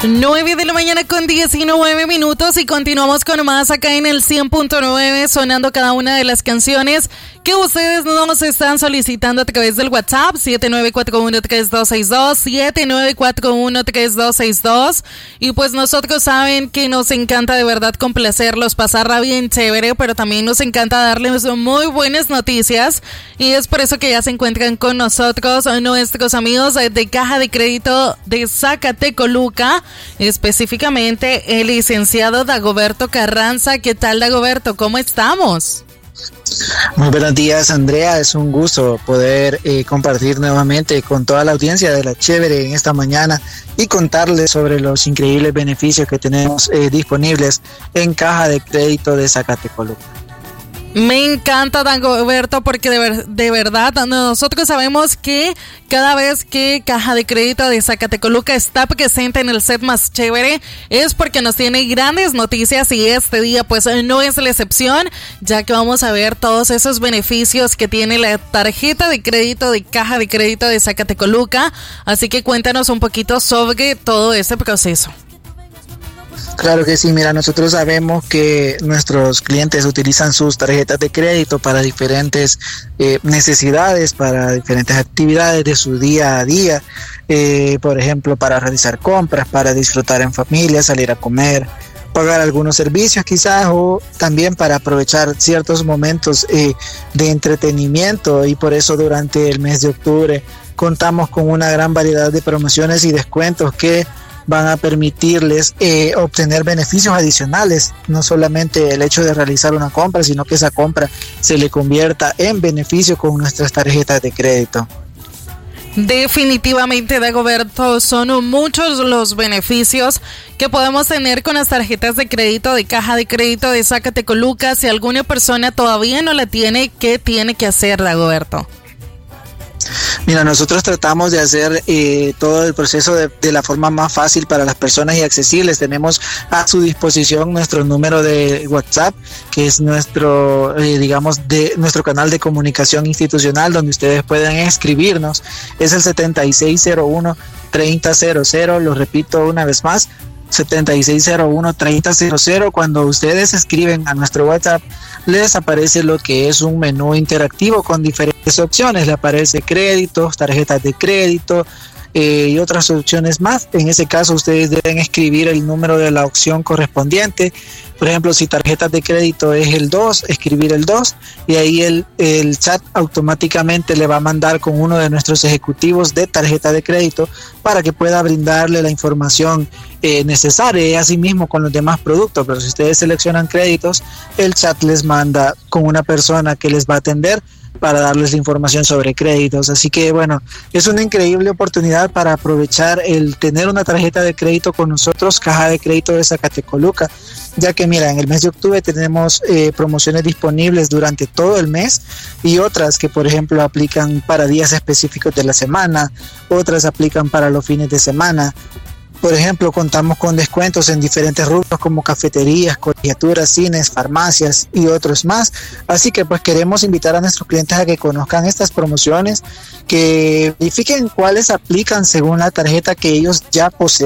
9 de la mañana con 19 minutos y continuamos con más acá en el 100.9, sonando cada una de las canciones que ustedes nos están solicitando a través del WhatsApp 7941-3262, 7941-3262. Y pues nosotros saben que nos encanta de verdad complacerlos, pasarla bien chévere, pero también nos encanta darles muy buenas noticias, y es por eso que ya se encuentran con nosotros nuestros amigos de Caja de Crédito de Zacatecoluca, específicamente el licenciado Dagoberto Carranza. ¿Qué tal, Dagoberto? ¿Cómo estamos? Muy buenos días, Andrea. Es un gusto poder compartir nuevamente con toda la audiencia de La Chévere en esta mañana y contarles sobre los increíbles beneficios que tenemos disponibles en Caja de Crédito de Zacatecoluca. Me encanta, Dagoberto, porque de verdad nosotros sabemos que cada vez que Caja de Crédito de Zacatecoluca está presente en el set más chévere es porque nos tiene grandes noticias, y este día pues no es la excepción, ya que vamos a ver todos esos beneficios que tiene la tarjeta de crédito de Caja de Crédito de Zacatecoluca. Así que cuéntanos un poquito sobre todo este proceso. Claro que sí, mira, nosotros sabemos que nuestros clientes utilizan sus tarjetas de crédito para diferentes necesidades, para diferentes actividades de su día a día, por ejemplo, para realizar compras, para disfrutar en familia, salir a comer, pagar algunos servicios quizás, o también para aprovechar ciertos momentos de entretenimiento. Y por eso durante el mes de octubre contamos con una gran variedad de promociones y descuentos que van a permitirles obtener beneficios adicionales, no solamente el hecho de realizar una compra, sino que esa compra se le convierta en beneficio con nuestras tarjetas de crédito. Definitivamente, Dagoberto, son muchos los beneficios que podemos tener con las tarjetas de crédito de Caja de Crédito de Zacatecoluca. Si alguna persona todavía no la tiene, ¿qué tiene que hacer, Dagoberto? Mira, nosotros tratamos de hacer todo el proceso de la forma más fácil para las personas y accesibles. Tenemos a su disposición nuestro número de WhatsApp, que es nuestro, nuestro canal de comunicación institucional, donde ustedes pueden escribirnos. Es el 7601-3000, lo repito una vez más, 7601-3000. Cuando ustedes escriben a nuestro WhatsApp, les aparece lo que es un menú interactivo con diferentes opciones. Le aparece créditos, tarjetas de crédito y otras opciones más. En ese caso, ustedes deben escribir el número de la opción correspondiente. Por ejemplo, si tarjetas de crédito es el 2, escribir el 2, y ahí el chat automáticamente le va a mandar con uno de nuestros ejecutivos de tarjeta de crédito para que pueda brindarle la información necesaria, y asimismo con los demás productos. Pero si ustedes seleccionan créditos, el chat les manda con una persona que les va a atender para darles la información sobre créditos. Así que bueno, es una increíble oportunidad para aprovechar el tener una tarjeta de crédito con nosotros, Caja de Crédito de Zacatecoluca, ya que mira, en el mes de octubre tenemos promociones disponibles durante todo el mes, y otras que por ejemplo aplican para días específicos de la semana, otras aplican para los fines de semana. Por ejemplo, contamos con descuentos en diferentes rubros como cafeterías, colegiaturas, cines, farmacias y otros más. Así que pues queremos invitar a nuestros clientes a que conozcan estas promociones, que verifiquen cuáles aplican según la tarjeta que ellos ya poseen